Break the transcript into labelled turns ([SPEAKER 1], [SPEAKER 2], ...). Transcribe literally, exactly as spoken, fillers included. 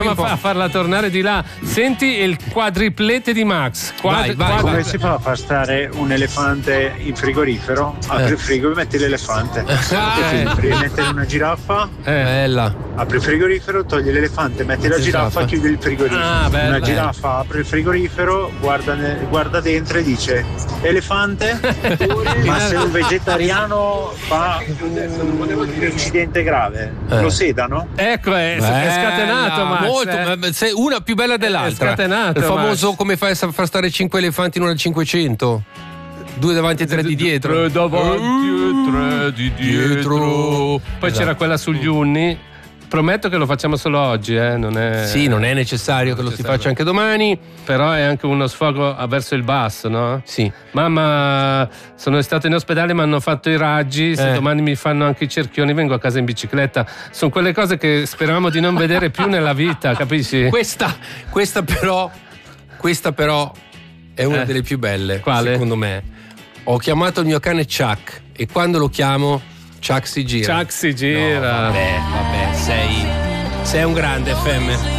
[SPEAKER 1] a, fa- a farla tornare di là. Senti il quadriplete di Max. Quadri-
[SPEAKER 2] vai, vai,
[SPEAKER 1] quadri-
[SPEAKER 3] Come si fa a far stare un elefante in frigorifero? Apri il frigo e metti l'elefante.
[SPEAKER 1] Eh.
[SPEAKER 3] Devi mettere una giraffa,
[SPEAKER 1] Eh.
[SPEAKER 2] Bella.
[SPEAKER 3] apri il frigorifero, togli l'elefante, metti la giraffa,
[SPEAKER 2] giraffa.
[SPEAKER 3] chiudi il frigorifero.
[SPEAKER 1] Ah, bella.
[SPEAKER 3] Una giraffa apre il frigorifero, guarda, ne- guarda dentro e dice elefante? Ma se un vegetariano fa un incidente grave,
[SPEAKER 2] Eh.
[SPEAKER 3] lo sedano?
[SPEAKER 1] Ecco, è, è
[SPEAKER 2] Bella,
[SPEAKER 1] scatenato Max.
[SPEAKER 2] molto,
[SPEAKER 1] eh.
[SPEAKER 2] ma- sei una più bella dell'altra.
[SPEAKER 1] È scatenato,
[SPEAKER 2] il famoso
[SPEAKER 1] Max.
[SPEAKER 2] come fai a far stare cinque elefanti in una cinquecento, due davanti e tre di dietro.
[SPEAKER 1] Tre davanti e tre di dietro. Poi
[SPEAKER 2] Esatto.
[SPEAKER 1] c'era quella sugli unni. Prometto che lo facciamo solo oggi, eh? non è...
[SPEAKER 2] Sì, non è necessario che lo si faccia anche domani.
[SPEAKER 1] Però è anche uno sfogo verso il basso, no?
[SPEAKER 2] Sì.
[SPEAKER 1] Mamma, sono stato in ospedale, mi hanno fatto i raggi, se
[SPEAKER 2] Eh.
[SPEAKER 1] domani mi fanno anche i cerchioni vengo a casa in bicicletta. Sono quelle cose che speravamo di non vedere più nella vita, capisci?
[SPEAKER 2] Questa, questa però, questa però è una
[SPEAKER 1] Eh.
[SPEAKER 2] delle più belle,
[SPEAKER 1] Quale?
[SPEAKER 2] secondo me. Ho chiamato il mio cane Chuck e quando lo chiamo Chuck si gira.
[SPEAKER 1] Chuck si gira.
[SPEAKER 2] No, vabbè, vabbè, sei, sei un grande F M.